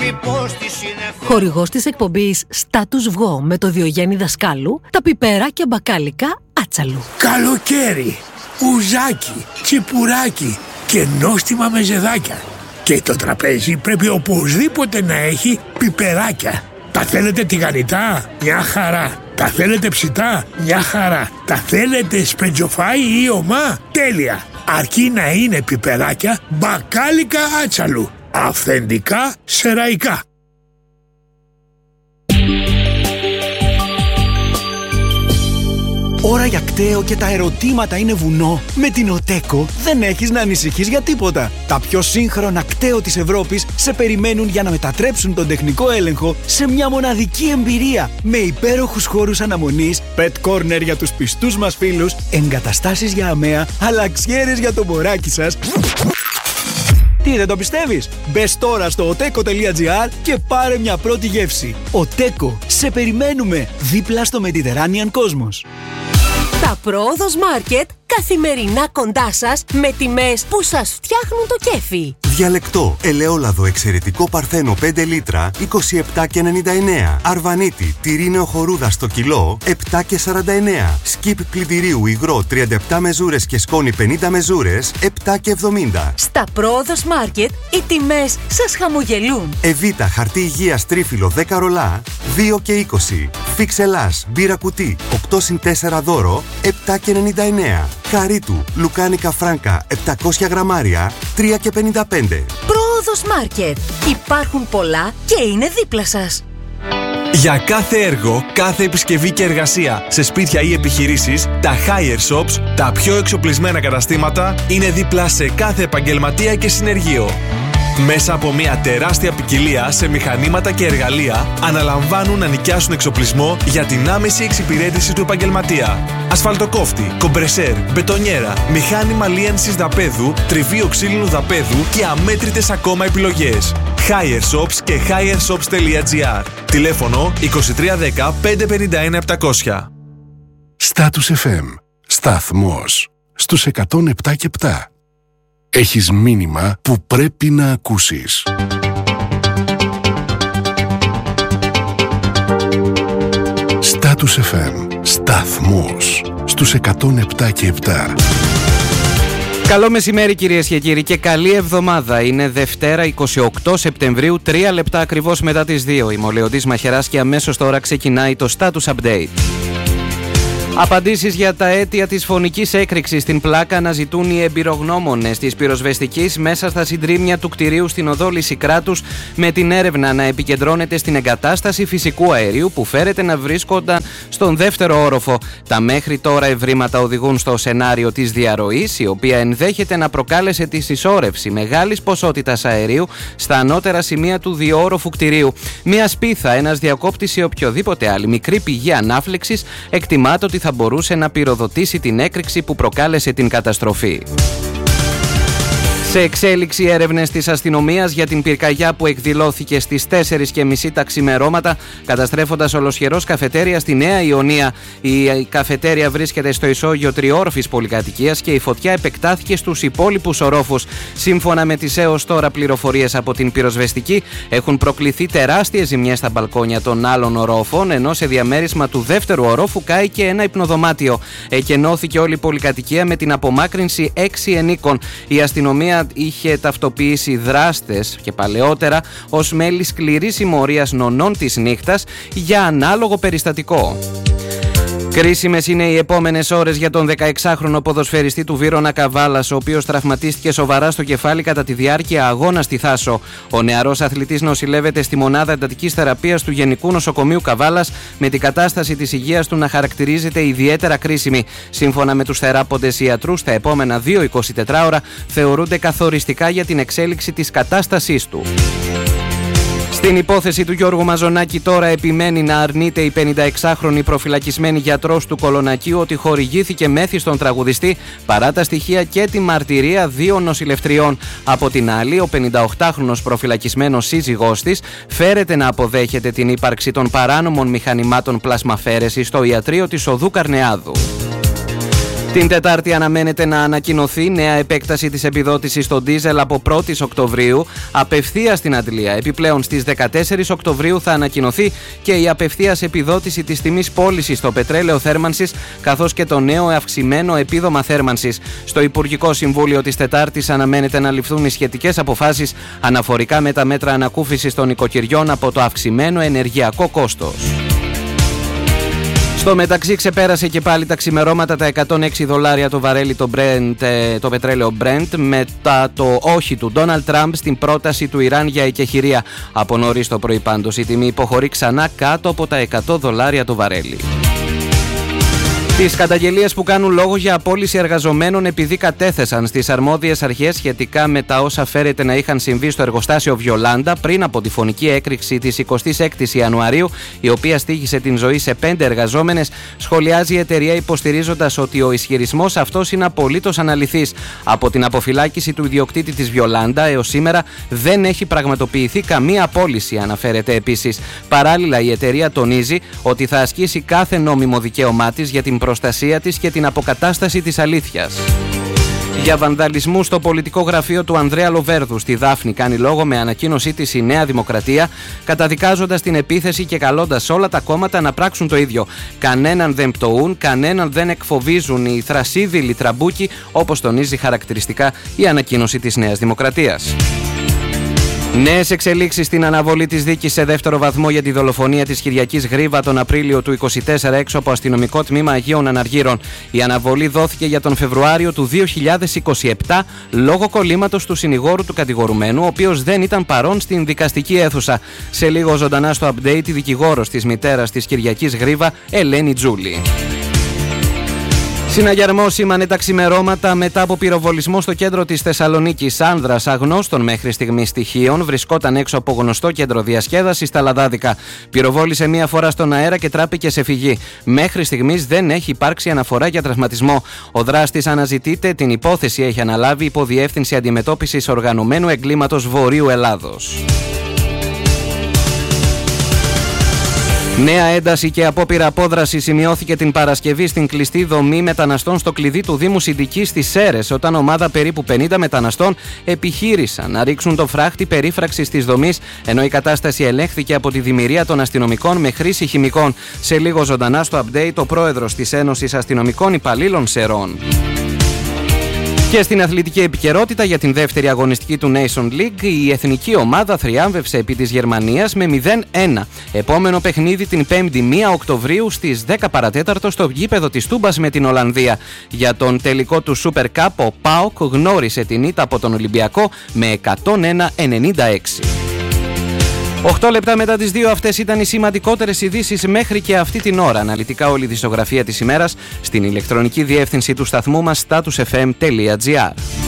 Χορηγός της εκπομπής Status Βγω με το Διογέννη Δασκάλου, τα πιπεράκια μπακάλικα Άτσαλου. Καλοκαίρι, ουζάκι, τσιπουράκι και νόστιμα μεζεδάκια. Και το τραπέζι πρέπει οπωσδήποτε να έχει πιπεράκια. Τα θέλετε τηγανιτά? Μια χαρά. Τα θέλετε ψητά? Μια χαρά. Τα θέλετε σπεντζοφάι ή ομά? Τέλεια. Αρκεί να είναι πιπεράκια μπακάλικα Άτσαλου. Αυθεντικά σεραϊκά. Ώρα για κταίο και τα ερωτήματα είναι βουνό. Με την Οτέκο δεν έχεις να ανησυχείς για τίποτα. Τα πιο σύγχρονα κταίο της Ευρώπης σε περιμένουν για να μετατρέψουν τον τεχνικό έλεγχο σε μια μοναδική εμπειρία. Με υπέροχους χώρους αναμονής, pet corner για τους πιστούς μας φίλους, εγκαταστάσεις για αμαία, αλλαξιέρες για το μωράκι σας. Τι, δεν το πιστεύεις? Μπες τώρα στο oteco.gr και πάρε μια πρώτη γεύση. Οτέκο, σε περιμένουμε δίπλα στο Mediterranean Cosmos. Τα Πρόοδος Μάρκετ καθημερινά κοντά σας με τιμές που σας φτιάχνουν το κέφι. Διαλεκτό, ελαιόλαδο εξαιρετικό παρθένο 5 λίτρα 27,99. Αρβανίτη, τυρί νεοχορούδα στο κιλό 7,49. Σκιπ πλυντηρίου υγρό 37 μεζούρες και σκόνη 50 μεζούρες 7,70. Στα Πρόοδος Μάρκετ οι τιμές σας χαμογελούν. Εβίτα χαρτί υγείας τρίφυλλο 10 ρολά 2,20. Φίξ Ελλάς μπύρα κουτί 8+4 δώρο 7,99. Καρίτου λουκάνικα φράνκα 700 γραμμάρια 3,55. Πρόοδος Μάρκετ. Υπάρχουν πολλά και είναι δίπλα σας. Για κάθε έργο, κάθε επισκευή και εργασία σε σπίτια ή επιχειρήσεις, τα Hire Shops, τα πιο εξοπλισμένα καταστήματα, είναι δίπλα σε κάθε επαγγελματία και συνεργείο. Μέσα από μια τεράστια ποικιλία σε μηχανήματα και εργαλεία, αναλαμβάνουν να νοικιάσουν εξοπλισμό για την άμεση εξυπηρέτηση του επαγγελματία. Ασφαλτοκόφτη, κομπρεσέρ, μπετονιέρα, μηχάνημα λίανσης δαπέδου, τριβείο ξύλινου δαπέδου και αμέτρητες ακόμα επιλογές. Hire Shops και hireshops.gr. Τηλέφωνο 2310 551 700. Status FM. Σταθμός στους 107,7. Έχεις μήνυμα που πρέπει να ακούσεις. Status FM. Σταθμός στους 107,7. Καλό μεσημέρι κυρίες και κύριοι και καλή εβδομάδα. Είναι Δευτέρα 28 Σεπτεμβρίου, 3 λεπτά ακριβώς μετά τις 2. Είμαι ο Λεοντής Μαχαιράς και αμέσως τώρα ξεκινάει το Status Update. Απαντήσεις για τα αίτια της φωνικής έκρηξης στην πλάκα αναζητούν οι εμπειρογνώμονες της πυροσβεστικής μέσα στα συντρίμμια του κτηρίου στην οδό Λυσικράτους, με την έρευνα να επικεντρώνεται στην εγκατάσταση φυσικού αερίου που φέρεται να βρίσκονταν στον δεύτερο όροφο. Τα μέχρι τώρα ευρήματα οδηγούν στο σενάριο της διαρροής, η οποία ενδέχεται να προκάλεσε τη συσσόρευση μεγάλης ποσότητας αερίου στα ανώτερα σημεία του διόροφου κτηρίου. Μια σπίθα, ένας διακόπτης ή οποιοδήποτε άλλη μικρή πηγή ανάφλεξης εκτιμάται ότι θα μπορούσε να πυροδοτήσει την έκρηξη που προκάλεσε την καταστροφή. Σε εξέλιξη έρευνες της αστυνομίας για την πυρκαγιά που εκδηλώθηκε στις 4:30 τα ξημερώματα, καταστρέφοντας ολοσχερός καφετέρια στη Νέα Ιωνία. Η καφετέρια βρίσκεται στο ισόγειο τριόροφης πολυκατοικίας και η φωτιά επεκτάθηκε στους υπόλοιπους ορόφους. Σύμφωνα με τις έως τώρα πληροφορίες από την πυροσβεστική, έχουν προκληθεί τεράστιες ζημιές στα μπαλκόνια των άλλων ορόφων, ενώ σε διαμέρισμα του δεύτερου ορόφου κάηκε ένα υπνοδωμάτιο. Εκενώθηκε όλη η πολυκατοικία με την απομάκρυνση 6 ενίκων. Η αστυνομία είχε ταυτοποιήσει δράστες και παλαιότερα ως μέλη σκληρής συμμορίας νονών της νύχτας για ανάλογο περιστατικό. Κρίσιμες είναι οι επόμενες ώρες για τον 16χρονο ποδοσφαιριστή του Βύρωνα Καβάλας, ο οποίος τραυματίστηκε σοβαρά στο κεφάλι κατά τη διάρκεια αγώνα στη Θάσο. Ο νεαρός αθλητής νοσηλεύεται στη μονάδα εντατικής θεραπείας του Γενικού Νοσοκομείου Καβάλας, με την κατάσταση της υγείας του να χαρακτηρίζεται ιδιαίτερα κρίσιμη. Σύμφωνα με τους θεράποντες ιατρούς, τα επόμενα 2-24 ώρα θεωρούνται καθοριστικά για την εξέλιξη της κατάστασής του. Στην υπόθεση του Γιώργου Μαζονάκη τώρα επιμένει να αρνείται η 56χρονη προφυλακισμένη γιατρός του Κολονακίου ότι χορηγήθηκε μέθη στον τραγουδιστή, παρά τα στοιχεία και τη μαρτυρία 2 νοσηλευτριών. Από την άλλη, ο 58χρονος προφυλακισμένος σύζυγός της φέρεται να αποδέχεται την ύπαρξη των παράνομων μηχανημάτων πλασμαφέρεσης στο ιατρείο της Οδού Καρνεάδου. Την Τετάρτη αναμένεται να ανακοινωθεί νέα επέκταση της επιδότησης στο ντίζελ από 1η Οκτωβρίου απευθείας στην αντλία. Επιπλέον στις 14 Οκτωβρίου θα ανακοινωθεί και η απευθείας επιδότηση της τιμής πώλησης στο πετρέλαιο θέρμανσης, καθώς και το νέο αυξημένο επίδομα θέρμανσης. Στο Υπουργικό Συμβούλιο της Τετάρτης αναμένεται να ληφθούν οι σχετικές αποφάσεις αναφορικά με τα μέτρα ανακούφισης των οικοκυριών από το αυξημένο ενεργειακό κόστος. Στο μεταξύ ξεπέρασε και πάλι τα ξημερώματα τα $106 το βαρέλι το πετρέλαιο Brent μετά το όχι του Ντόναλντ Τραμπ στην πρόταση του Ιράν για εκεχηρία. Από νωρίς το πρωί πάντως η τιμή υποχωρεί ξανά κάτω από τα $100 το βαρέλι. Τις καταγγελίες που κάνουν λόγο για απόλυση εργαζομένων επειδή κατέθεσαν στις αρμόδιες αρχές σχετικά με τα όσα φέρεται να είχαν συμβεί στο εργοστάσιο Βιολάντα πριν από τη φωνική έκρηξη της 26ης Ιανουαρίου, η οποία στοίχησε την ζωή σε 5 εργαζόμενες, σχολιάζει η εταιρεία υποστηρίζοντας ότι ο ισχυρισμός αυτός είναι απολύτως αναλυθής. Από την αποφυλάκηση του ιδιοκτήτη της Βιολάντα έως σήμερα δεν έχει πραγματοποιηθεί καμία απόλυση, αναφέρεται επίσης. Παράλληλα, η εταιρεία τονίζει ότι θα ασκήσει κάθε νόμιμο δικαίωμά της για την προστασία της και την αποκατάσταση της αλήθειας. Για βανδαλισμού στο πολιτικό γραφείο του Ανδρέα Λοβέρδου στη Δάφνη κάνει λόγο με ανακοίνωσή της η Νέα Δημοκρατία, καταδικάζοντας την επίθεση και καλώντας όλα τα κόμματα να πράξουν το ίδιο. Κανέναν δεν πτωούν, κανέναν δεν εκφοβίζουν οι θρασίδηλοι τραμπούκοι, όπως τονίζει χαρακτηριστικά η ανακοίνωση της Νέας Δημοκρατίας. Νέες εξελίξεις στην αναβολή της δίκης σε δεύτερο βαθμό για τη δολοφονία της Κυριακής Γρίβα τον Απρίλιο του 2024 έξω από αστυνομικό τμήμα Αγίων Αναργύρων. Η αναβολή δόθηκε για τον Φεβρουάριο του 2027 λόγω κολλήματος του συνηγόρου του κατηγορουμένου, ο οποίος δεν ήταν παρόν στην δικαστική αίθουσα. Σε λίγο ζωντανά στο update η δικηγόρος της μητέρας της Κυριακής Γρίβα, Ελένη Τζούλη. Συναγερμό σήμανε τα ξημερώματα μετά από πυροβολισμό στο κέντρο της Θεσσαλονίκης. Άνδρας αγνώστων μέχρι στιγμής στοιχείων βρισκόταν έξω από γνωστό κέντρο διασκέδασης στα Λαδάδικα. Πυροβόλησε μία φορά στον αέρα και τράπηκε σε φυγή. Μέχρι στιγμής δεν έχει υπάρξει αναφορά για τραυματισμό. Ο δράστης αναζητείται, την υπόθεση έχει αναλάβει η Υποδιεύθυνση Αντιμετώπισης Οργανωμένου Εγκλήματος Βορείου Ελλάδος. Νέα ένταση και απόπειρα απόδραση σημειώθηκε την Παρασκευή στην κλειστή δομή μεταναστών στο κλειδί του Δήμου Συντικής στις Σέρρες, όταν ομάδα περίπου 50 μεταναστών επιχείρησαν να ρίξουν το φράχτη περίφραξης της δομής, ενώ η κατάσταση ελέγχθηκε από τη δημιουργία των αστυνομικών με χρήση χημικών. Σε λίγο ζωντανά στο update ο πρόεδρος της Ένωσης Αστυνομικών Υπαλλήλων Σερών. Και στην αθλητική επικαιρότητα για την δεύτερη αγωνιστική του Nation League, η εθνική ομάδα θριάμβευσε επί της Γερμανίας με 0-1. Επόμενο παιχνίδι την 5η 1 Οκτωβρίου στις 10 παρατέταρτο στο γήπεδο της Τούμπας με την Ολλανδία. Για τον τελικό του Super Cup, ο ΠΑΟΚ γνώρισε την ήττα από τον Ολυμπιακό με 101-96. 8 λεπτά μετά τις 2 αυτές ήταν οι σημαντικότερες ειδήσεις μέχρι και αυτή την ώρα. Αναλυτικά όλη η δισογραφία της ημέρας στην ηλεκτρονική διεύθυνση του σταθμού μας statusfm.gr.